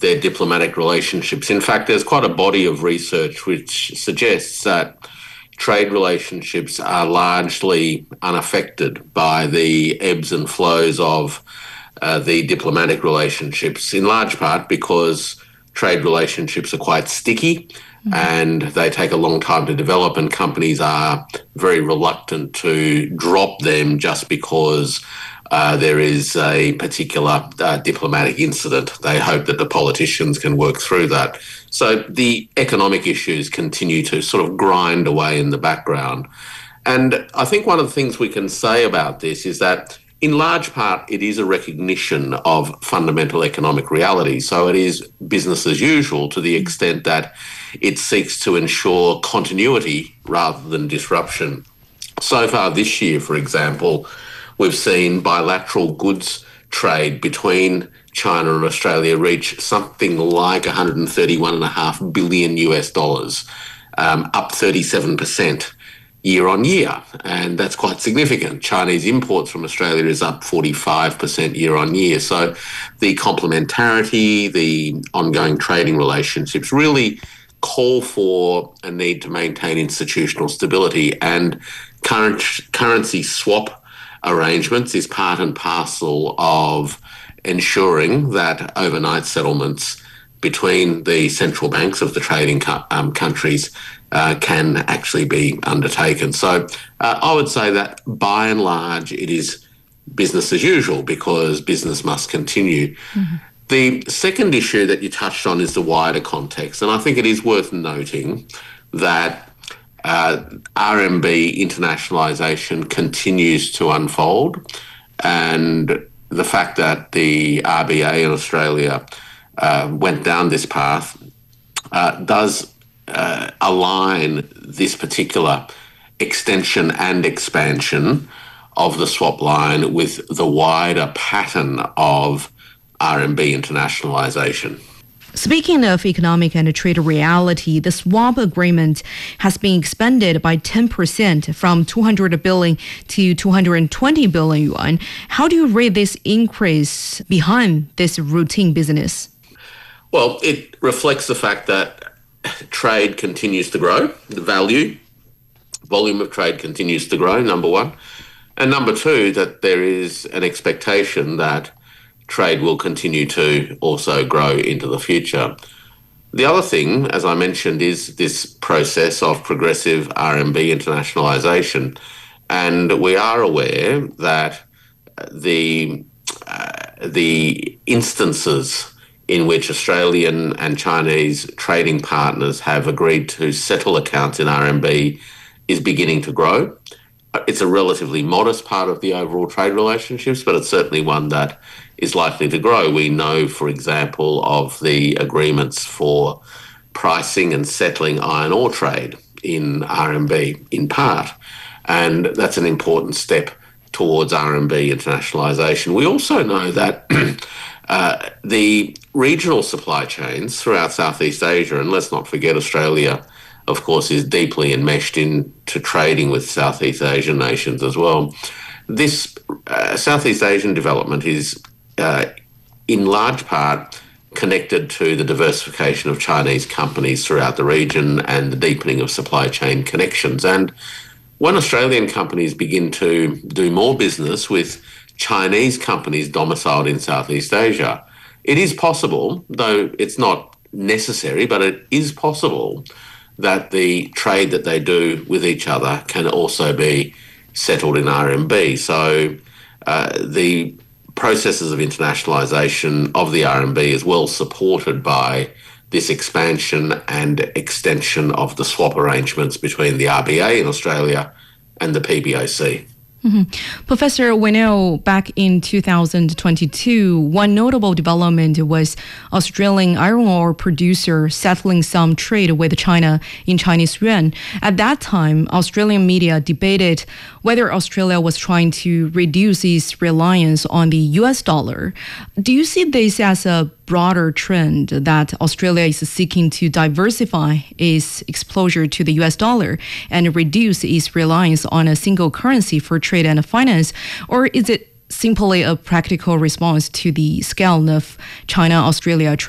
their diplomatic relationships. In fact, there's quite a body of research which suggests that trade relationships are largely unaffected by the ebbs and flows of the diplomatic relationships, in large part because trade relationships are quite sticky and they take a long time to develop, and companies are very reluctant to drop them just because there is a particular diplomatic incident. They hope that the politicians can work through that. So the economic issues continue to sort of grind away in the background. And I think one of the things we can say about this is that in large part, it is a recognition of fundamental economic reality. So it is business as usual to the extent that it seeks to ensure continuity rather than disruption. So far this year, for example, we've seen bilateral goods trade between China and Australia reach something like $131.5 billion US dollars, up 37%. year on year, and that's quite significant. Chinese imports from Australia is up 45% year on year. So the complementarity, the ongoing trading relationships really call for a need to maintain institutional stability, and currency swap arrangements is part and parcel of ensuring that overnight settlements between the central banks of the trading countries can actually be undertaken. So I would say that by and large it is business as usual because business must continue. Mm-hmm. The second issue that you touched on is the wider context, and I think it is worth noting that RMB internationalisation continues to unfold, and the fact that the RBA in Australia went down this path does align this particular extension and expansion of the swap line with the wider pattern of RMB internationalisation. Speaking of economic and trade reality, the swap agreement has been expanded by 10% from 200 billion to 220 billion yuan. How do you rate this increase behind this routine business? Well, it reflects the fact that trade continues to grow. The volume of trade continues to grow, number one. And number two, that there is an expectation that trade will continue to also grow into the future. The other thing, as I mentioned, is this process of progressive RMB internationalisation. And we are aware that the instances in which Australian and Chinese trading partners have agreed to settle accounts in RMB is beginning to grow. It's a relatively modest part of the overall trade relationships, but it's certainly one that is likely to grow. We know, for example, of the agreements for pricing and settling iron ore trade in RMB in part, and that's an important step towards RMB internationalisation. We also know that the regional supply chains throughout Southeast Asia, and let's not forget Australia, of course, is deeply enmeshed into trading with Southeast Asian nations as well. This Southeast Asian development is in large part connected to the diversification of Chinese companies throughout the region and the deepening of supply chain connections. And when Australian companies begin to do more business with Chinese companies domiciled in Southeast Asia, it is possible, though it's not necessary, but it is possible that the trade that they do with each other can also be settled in RMB. So the processes of internationalisation of the RMB is well supported by this expansion and extension of the swap arrangements between the RBA in Australia and the PBOC. Mm-hmm. Professor, we know back in 2022, one notable development was Australian iron ore producer settling some trade with China in Chinese yuan. At that time, Australian media debated whether Australia was trying to reduce its reliance on the US dollar. Do you see this as a broader trend that Australia is seeking to diversify its exposure to the US dollar and reduce its reliance on a single currency for trade and finance? Or is it simply a practical response to the scale of China-Australia trade